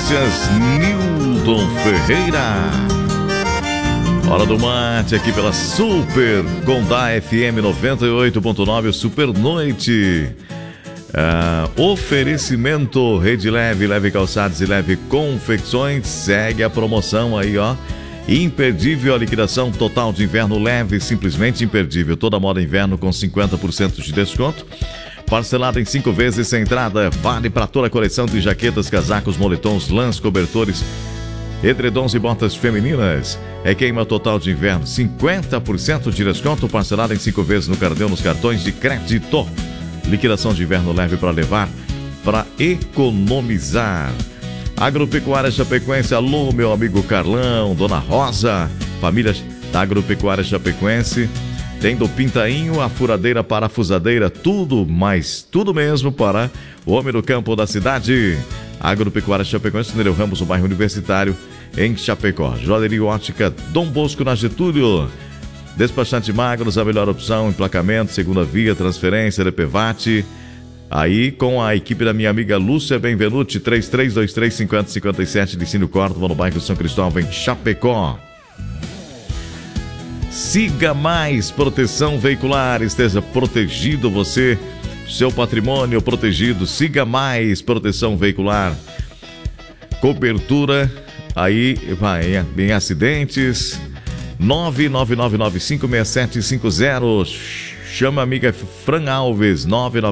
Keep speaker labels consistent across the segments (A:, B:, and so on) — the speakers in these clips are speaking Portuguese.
A: notícias, Nilton Ferreira. Hora do mate aqui pela Super Condá FM 98.9, Super Noite. Oferecimento Rede Leve, Leve Calçados e Leve Confecções. Segue a promoção aí, ó. Imperdível, a liquidação total de inverno leve, simplesmente imperdível. Toda moda inverno com 50% de desconto. Parcelado em 5 vezes sem entrada. Vale para toda a coleção de jaquetas, casacos, moletons, lãs, cobertores, edredons e botas femininas. É queima total de inverno, 50% de desconto. Parcelado em 5 vezes no cartão, nos cartões de crédito. Liquidação de inverno leve para levar, para economizar. Agropecuária Chapecoense, alô meu amigo Carlão, Dona Rosa, família da Agropecuária Chapecoense, tem do pintainho, a furadeira, parafusadeira, tudo mais, tudo mesmo para o homem do campo da cidade. Agropecuária Chapecoense, Nereu Ramos, no bairro Universitário, em Chapecó. Joalheria Ótica Dom Bosco, na Getúlio. Despachante Magros, a melhor opção, emplacamento, segunda via, transferência, DPVAT. Aí com a equipe da minha amiga Lúcia Benvenuti, 33235057, Licínio Córdoba, no bairro São Cristóvão, em Chapecó. Siga Mais Proteção Veicular, esteja protegido você, seu patrimônio protegido. Siga Mais Proteção Veicular. Cobertura aí vai em acidentes. 999956750. Chama a amiga Fran Alves,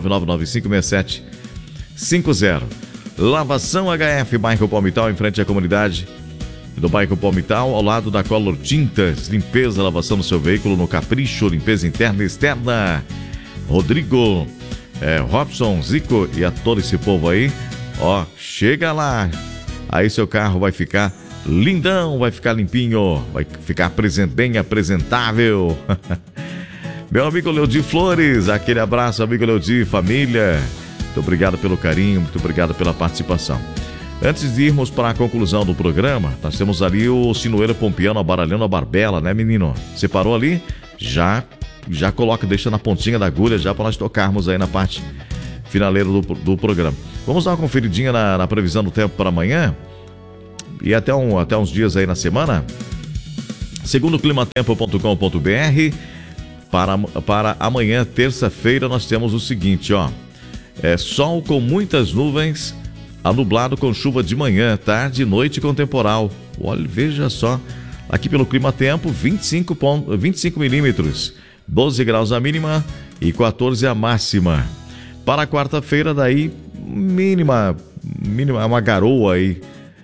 A: 999956750. Lavação HF, bairro Palmital, em frente à comunidade do bairro Palmital, ao lado da Color Tintas. Limpeza, lavação do seu veículo no Capricho, limpeza interna e externa. Rodrigo, Robson, Zico e a todo esse povo aí, ó, chega lá. Aí seu carro vai ficar lindão, vai ficar limpinho, vai ficar bem apresentável. Meu amigo Leodir Flores, aquele abraço, amigo Leodir, família. Muito obrigado pelo carinho, muito obrigado pela participação. Antes de irmos para a conclusão do programa, nós temos ali o Sinuelo Pompiano abaralhando a barbela, né, menino? Você parou ali? Já coloca, deixa na pontinha da agulha já para nós tocarmos aí na parte finaleira do programa. Vamos dar uma conferidinha na previsão do tempo para amanhã e até uns dias aí na semana. Segundo climatempo.com.br, para amanhã, terça-feira, nós temos o seguinte, ó. Sol com muitas nuvens, nublado com chuva de manhã, tarde e noite com temporal. Olha, veja só. Aqui pelo Climatempo, 25 milímetros, 12 graus a mínima e 14 a máxima. Para a quarta-feira, daí, mínima, uma garoa aí.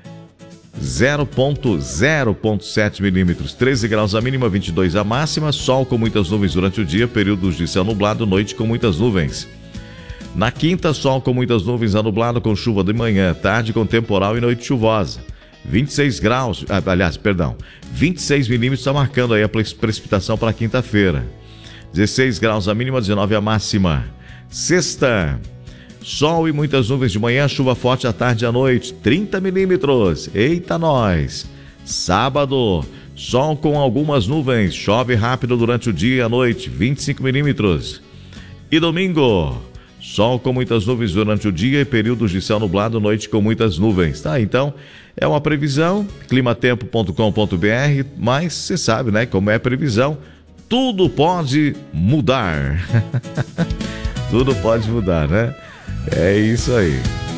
A: 0,7 milímetros, 13 graus a mínima, 22 a máxima, sol com muitas nuvens durante o dia, períodos de céu nublado, noite com muitas nuvens. Na quinta, sol com muitas nuvens, nublado com chuva de manhã, tarde com temporal e noite chuvosa. 26 graus, 26 milímetros está marcando aí a precipitação para quinta-feira. 16 graus a mínima, 19 a máxima. Sexta, sol e muitas nuvens de manhã, chuva forte à tarde e à noite, 30 milímetros. Eita nós! Sábado, sol com algumas nuvens, chove rápido durante o dia e a noite, 25 milímetros. E domingo, sol com muitas nuvens durante o dia e períodos de céu nublado, noite com muitas nuvens. Tá, então, é uma previsão, climatempo.com.br, mas você sabe, né, como é previsão, tudo pode mudar. Tudo pode mudar, né? É isso aí.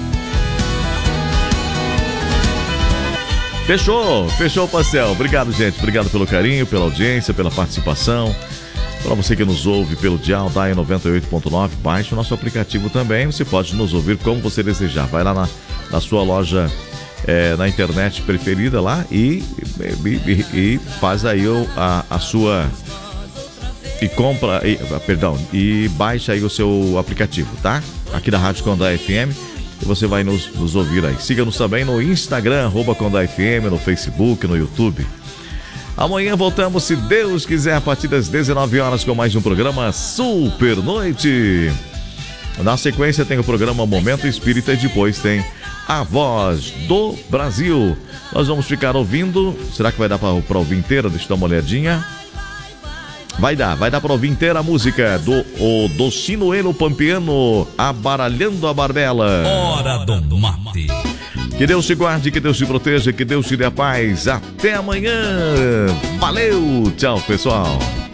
A: Fechou o pastel. Obrigado, gente. Obrigado pelo carinho, pela audiência, pela participação. Para você que nos ouve pelo dial da 98.9, baixe o nosso aplicativo também. Você pode nos ouvir como você desejar. Vai lá na sua loja, na internet preferida lá e faz aí a sua... E compra, e baixa aí o seu aplicativo, tá? Aqui da Rádio Condá FM, e você vai nos ouvir aí. Siga-nos também no Instagram, @CondáFM, no Facebook, no YouTube. Amanhã voltamos, se Deus quiser, a partir das 19 horas com mais um programa Super Noite. Na sequência tem o programa Momento Espírita e depois tem A Voz do Brasil. Nós vamos ficar ouvindo, será que vai dar para ouvir inteira? Deixa eu dar uma olhadinha. Vai dar para ouvir inteira a música do Sinuelo Pompiano, Abaralhando a Barbela.
B: Hora do Mate.
A: Que Deus te guarde, que Deus te proteja, que Deus te dê a paz. Até amanhã. Valeu. Tchau, pessoal.